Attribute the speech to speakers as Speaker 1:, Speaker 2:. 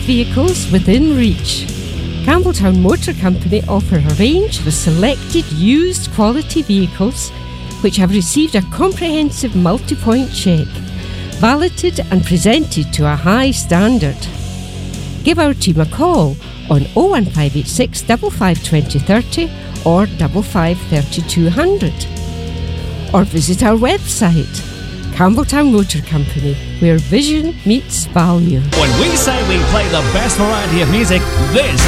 Speaker 1: vehicles within reach. Campbelltown Motor Company offer a range of selected used quality vehicles which have received a comprehensive multi-point check, validated and presented to a high standard. Give our team a call on 01586 55 2030 or 55 3200. Or visit our website, Campbelltown Motor Company, where vision meets value.
Speaker 2: When we say we play the best variety of music, this